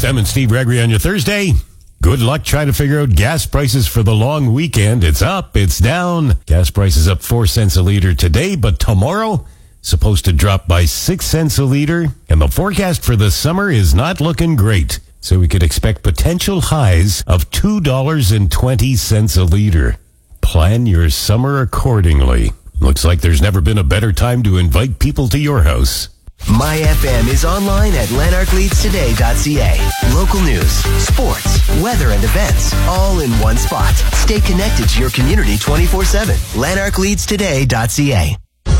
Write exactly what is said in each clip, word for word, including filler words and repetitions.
With Em and Steve Gregory on your Thursday. Good luck trying to figure out gas prices for the long weekend. It's up, it's down. Gas prices up four cents a liter today, but tomorrow supposed to drop by six cents a liter. And the forecast for the summer is not looking great. So we could expect potential highs of two dollars and twenty cents a liter. Plan your summer accordingly. Looks like there's never been a better time to invite people to your house. My F M is online at lanark leads today dot c a. Local news, sports, weather, and events, all in one spot. Stay connected to your community twenty-four seven. lanark leads today dot c a.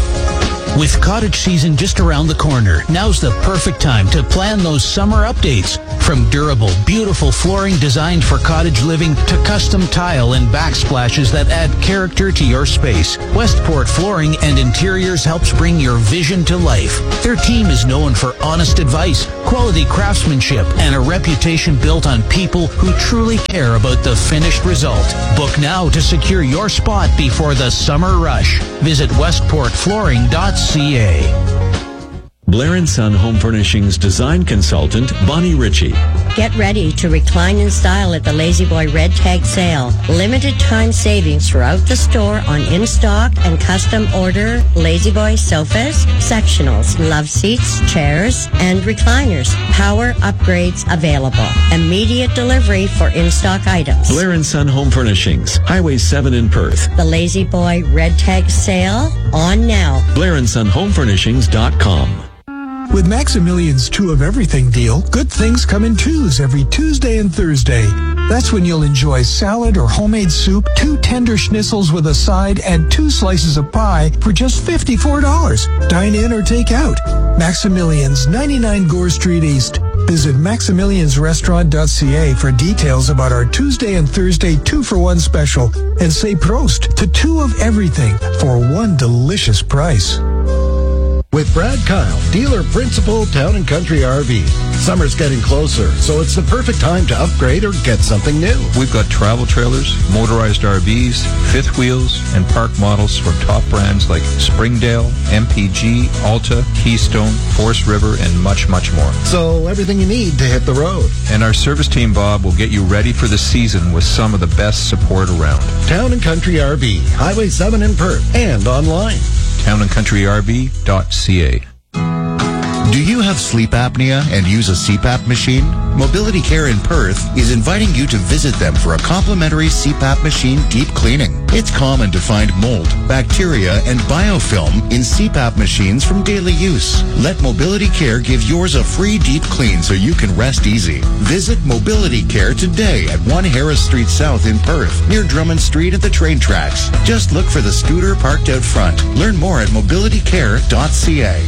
With cottage season just around the corner, now's the perfect time to plan those summer updates. From durable, beautiful flooring designed for cottage living to custom tile and backsplashes that add character to your space, Westport Flooring and Interiors helps bring your vision to life. Their team is known for honest advice, quality craftsmanship, and a reputation built on people who truly care about the finished result. Book now to secure your spot before the summer rush. Visit westport flooring dot c a. Blair and Son Home Furnishings design consultant Bonnie Ritchie. Get ready to recline in style at the Lazy Boy Red Tag Sale. Limited time savings throughout the store on in-stock and custom order Lazy Boy sofas, sectionals, love seats, chairs, and recliners. Power upgrades available. Immediate delivery for in-stock items. Blair and Son Home Furnishings, Highway seven in Perth. The Lazy Boy Red Tag Sale on now. Blair and Son Home Furnishings dot com. With Maximilian's Two of Everything deal, good things come in twos every Tuesday and Thursday. That's when you'll enjoy salad or homemade soup, two tender schnitzels with a side, and two slices of pie for just fifty-four dollars. Dine in or take out. Maximilian's, ninety-nine Gore Street East. Visit maximilians restaurant dot c a for details about our Tuesday and Thursday two-for-one special. And say Prost to Two of Everything for one delicious price. With Brad Kyle, dealer principal, Town and Country R V. Summer's getting closer, so it's the perfect time to upgrade or get something new. We've got travel trailers, motorized R Vs, fifth wheels, and park models from top brands like Springdale, M P G, Alta, Keystone, Forest River, and much, much more. So everything you need to hit the road. And our service team, Bob, will get you ready for the season with some of the best support around. Town and Country R V, Highway seven in Perth, and online. town and country r v dot c a. Do you have sleep apnea and use a C PAP machine? Mobility Care in Perth is inviting you to visit them for a complimentary C PAP machine deep cleaning. It's common to find mold, bacteria, and biofilm in C PAP machines from daily use. Let Mobility Care give yours a free deep clean so you can rest easy. Visit Mobility Care today at one Harris Street South in Perth, near Drummond Street at the train tracks. Just look for the scooter parked out front. Learn more at mobility care dot c a.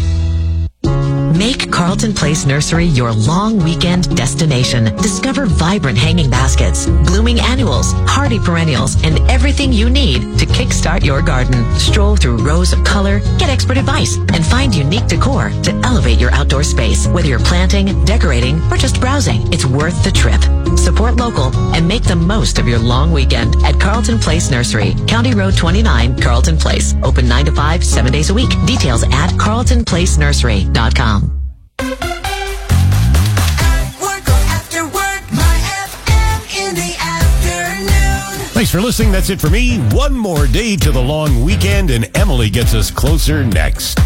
Make Carlton Place Nursery your long weekend destination. Discover vibrant hanging baskets, blooming annuals, hardy perennials, and everything you need to kickstart your garden. Stroll through rows of color, get expert advice, and find unique decor to elevate your outdoor space. Whether you're planting, decorating, or just browsing, it's worth the trip. Support local and make the most of your long weekend at Carlton Place Nursery, County Road twenty-nine, Carlton Place. Open nine to five, seven days a week. Details at carlton place nursery dot com. Thanks for listening. That's it for me. One more day to the long weekend, and Emily gets us closer next.